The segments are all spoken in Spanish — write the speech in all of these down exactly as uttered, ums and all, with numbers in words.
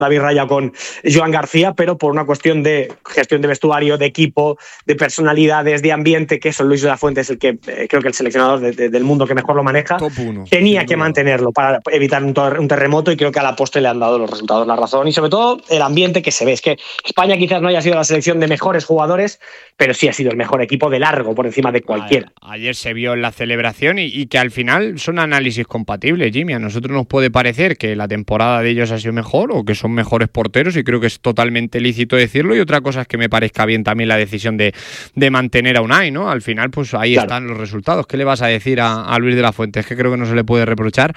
David Raya con Joan García, pero por una cuestión de gestión de vestuario, de equipo, de personalidades, de ambiente, que eso Luis de la Fuente es el que eh, creo que el seleccionador de, de, del mundo que mejor lo maneja, Top uno, tenía que mantenerlo para evitar un, un terremoto, y creo que a la postre le han dado los resultados la razón, y sobre todo el ambiente que se ve. Es que España quizás no haya sido la selección de mejores jugadores, pero sí ha sido el mejor equipo de largo por encima de cualquiera. Ayer se vio en la celebración y, y que al final son análisis compatibles, Jimmy. A nosotros nos puede parecer que la temporada de ellos ha sido mejor o que son mejores porteros, y creo que es totalmente lícito decirlo, y otra cosa es que me parezca bien también la decisión de, de mantener a Unai, ¿no? Al final, pues ahí claro. están los resultados. ¿Qué le vas a decir a, a Luis de la Fuente? Es que creo que no se le puede reprochar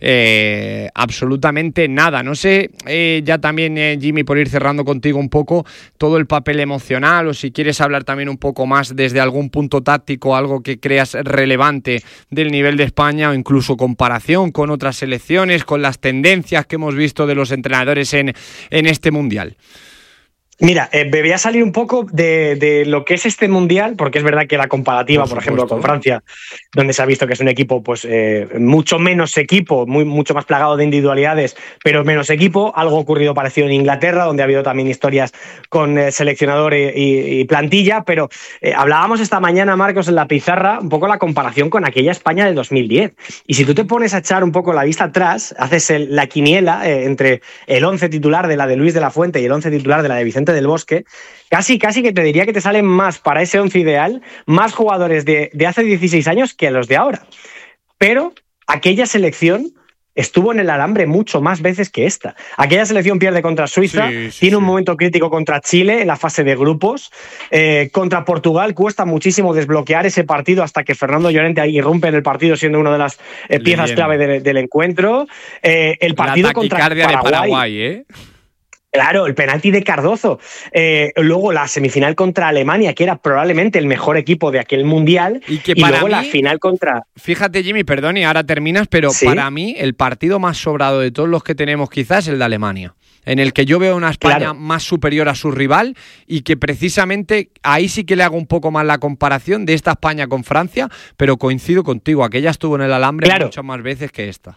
eh, absolutamente nada. No sé, eh, ya también, eh, Jimmy, por ir cerrando contigo un poco todo el papel emocional, o si quieres hablar también un poco más desde algún punto táctico, algo que creas relevante del nivel de España, o incluso comparación con otras selecciones, con las tendencias que hemos visto de los entrenadores en, en este Mundial. Mira, eh, me voy a salir un poco de, de lo que es este Mundial, porque es verdad que la comparativa, por, por ejemplo, con Francia, donde se ha visto que es un equipo pues eh, mucho menos equipo, muy, mucho más plagado de individualidades, pero menos equipo. Algo ocurrido parecido en Inglaterra, donde ha habido también historias con eh, seleccionador y, y, y plantilla, pero eh, hablábamos esta mañana, Marcos, en la pizarra, un poco la comparación con aquella España de dos mil diez. Y si tú te pones a echar un poco la vista atrás, haces el, la quiniela eh, entre el once titular de la de Luis de la Fuente y el once titular de la de Vicente del Bosque, casi casi que te diría que te salen más para ese once ideal, más jugadores de, de hace dieciséis años que los de ahora. Pero aquella selección estuvo en el alambre mucho más veces que esta. Aquella selección pierde contra Suiza, sí, sí, tiene un sí. momento crítico contra Chile en la fase de grupos, eh, contra Portugal cuesta muchísimo desbloquear ese partido hasta que Fernando Llorente irrumpe en el partido siendo una de las eh, piezas bien. clave de, del encuentro. Eh, el partido la contra Paraguay, de Paraguay, ¿eh? Claro, el penalti de Cardozo. Eh, luego la semifinal contra Alemania, que era probablemente el mejor equipo de aquel Mundial. Y, que y para luego mí, la final contra... Fíjate, Jimmy, perdón, y ahora terminas, pero ¿sí? para mí el partido más sobrado de todos los que tenemos quizás es el de Alemania, en el que yo veo una España claro. más superior a su rival, y que precisamente ahí sí que le hago un poco más la comparación de esta España con Francia, pero coincido contigo, aquella estuvo en el alambre claro. muchas más veces que esta.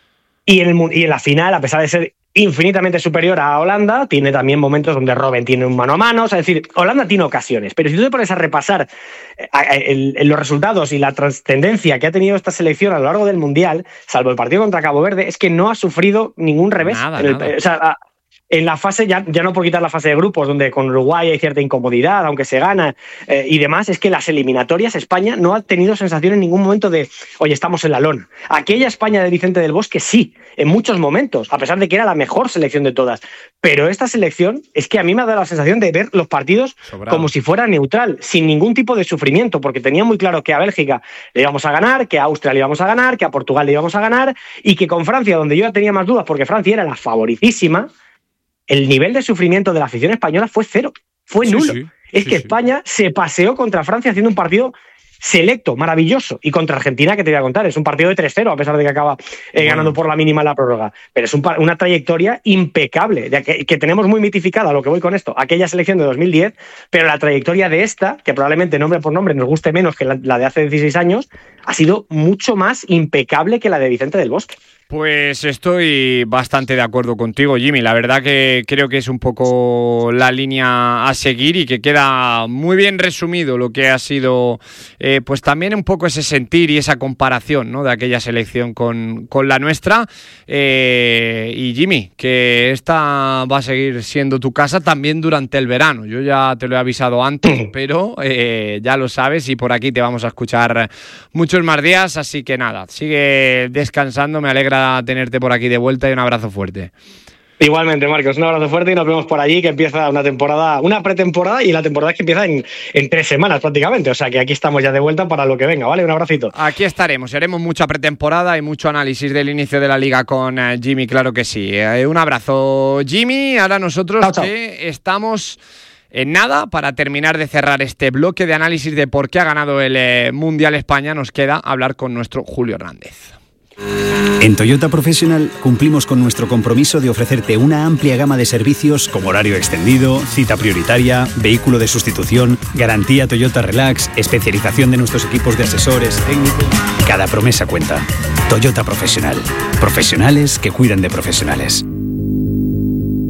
Y en, el, y en la final, a pesar de ser infinitamente superior a Holanda, tiene también momentos donde Robben tiene un mano a mano, o sea, es decir, Holanda tiene ocasiones, pero si tú te pones a repasar el, el, los resultados y la trascendencia que ha tenido esta selección a lo largo del Mundial, salvo el partido contra Cabo Verde, es que no ha sufrido ningún revés. Nada, en el, nada. O sea, en la fase, ya, ya no por quitar la fase de grupos, donde con Uruguay hay cierta incomodidad, aunque se gana eh, y demás, es que las eliminatorias España no ha tenido sensación en ningún momento de, oye, estamos en la lona. Aquella España de Vicente del Bosque sí, en muchos momentos, a pesar de que era la mejor selección de todas. Pero esta selección es que a mí me ha dado la sensación de ver los partidos Sobrado. como si fuera neutral, sin ningún tipo de sufrimiento, porque tenía muy claro que a Bélgica le íbamos a ganar, que a Austria le íbamos a ganar, que a Portugal le íbamos a ganar, y que con Francia, donde yo ya tenía más dudas, porque Francia era la favorecísima, el nivel de sufrimiento de la afición española fue cero, fue sí, nulo. Sí, es sí, que sí. España se paseó contra Francia haciendo un partido selecto, maravilloso, y contra Argentina, que te voy a contar, es un partido de tres cero, a pesar de que acaba eh, bueno. ganando por la mínima en la prórroga, pero es un, una trayectoria impecable, de que, que tenemos muy mitificada, lo que voy con esto, aquella selección de dos mil diez, pero la trayectoria de esta, que probablemente nombre por nombre nos guste menos que la, la de hace dieciséis años, ha sido mucho más impecable que la de Vicente del Bosque. Pues estoy bastante de acuerdo contigo, Jimmy. La verdad que creo que es un poco la línea a seguir, y que queda muy bien resumido lo que ha sido eh, pues también un poco ese sentir y esa comparación, ¿no?, de aquella selección con, con la nuestra. Eh, y Jimmy, que esta va a seguir siendo tu casa también durante el verano. Yo ya te lo he avisado antes, pero eh, ya lo sabes, y por aquí te vamos a escuchar muchos más días. Así que nada, sigue descansando, me alegra tenerte por aquí de vuelta, y un abrazo fuerte. Igualmente, Marcos, un abrazo fuerte, y nos vemos por allí, que empieza una temporada, una pretemporada, y la temporada es que empieza en, en tres semanas prácticamente, o sea que aquí estamos ya de vuelta para lo que venga, ¿vale? Un abracito. Aquí estaremos, haremos mucha pretemporada y mucho análisis del inicio de la liga con uh, Jimmy, claro que sí. Eh, un abrazo, Jimmy. Ahora nosotros chao, chao. que estamos en nada para terminar de cerrar este bloque de análisis de por qué ha ganado el eh, Mundial España, nos queda hablar con nuestro Julio Hernández. En Toyota Professional cumplimos con nuestro compromiso de ofrecerte una amplia gama de servicios como horario extendido, cita prioritaria, vehículo de sustitución, garantía Toyota Relax, especialización de nuestros equipos de asesores técnicos. Cada promesa cuenta. Toyota Professional. Profesionales que cuidan de profesionales.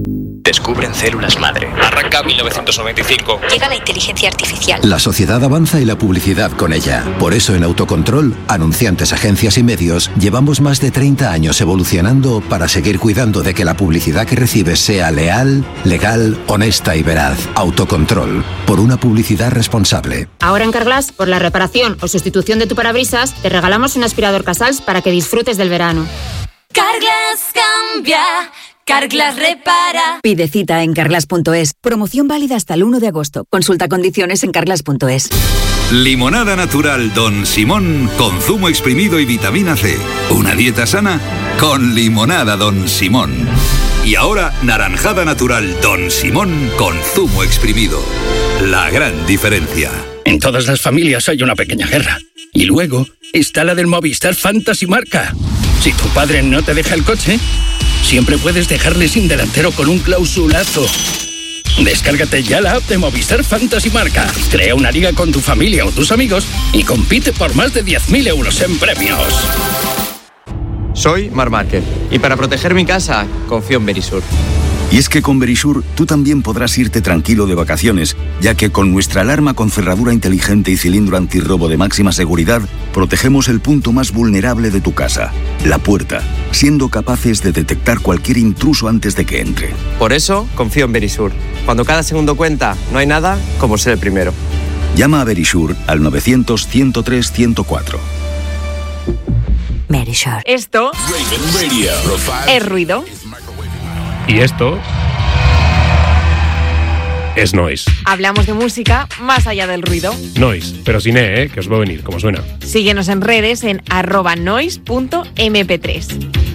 Descubren células madre. Arranca mil novecientos noventa y cinco. Llega la inteligencia artificial. La sociedad avanza y la publicidad con ella. Por eso en Autocontrol, anunciantes, agencias y medios, llevamos más de treinta años evolucionando para seguir cuidando de que la publicidad que recibes sea leal, legal, honesta y veraz. Autocontrol, por una publicidad responsable. Ahora en Carglass, por la reparación o sustitución de tu parabrisas, te regalamos un aspirador Casals para que disfrutes del verano. Carglass cambia, Carglass repara. Pide cita en carglass punto es. Promoción válida hasta el uno de agosto. Consulta condiciones en carglass punto es. Limonada natural Don Simón con zumo exprimido y vitamina C. Una dieta sana con limonada Don Simón. Y ahora naranjada natural Don Simón con zumo exprimido. La gran diferencia. En todas las familias hay una pequeña guerra. Y luego está la del Movistar Fantasy Marca. Si tu padre no te deja el coche, siempre puedes dejarle sin delantero con un clausulazo. Descárgate ya la app de Movistar Fantasy Marca. Crea una liga con tu familia o tus amigos y compite por más de diez mil euros en premios. Soy Marc Márquez y para proteger mi casa confío en Verisur. Y es que con Verisur tú también podrás irte tranquilo de vacaciones, ya que con nuestra alarma con cerradura inteligente y cilindro antirrobo de máxima seguridad, protegemos el punto más vulnerable de tu casa, la puerta, siendo capaces de detectar cualquier intruso antes de que entre. Por eso confío en Verisur. Cuando cada segundo cuenta, no hay nada como ser el primero. Llama a Verisur al novecientos, ciento tres, ciento cuatro. Verisur. Esto es ruido. Y esto es noise. Hablamos de música más allá del ruido. Noise, pero sin E, ¿eh? Que os va a venir, como suena. Síguenos en redes en arroba noise punto eme pe tres.